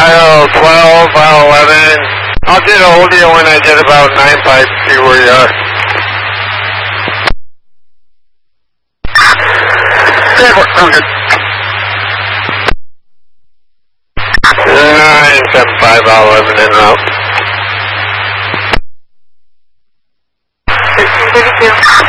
Aisle 12, aisle 11. I'll get a hold of you when I get about 9-5, see where you are. Sound good. 975, aisle 11 en route. 1632.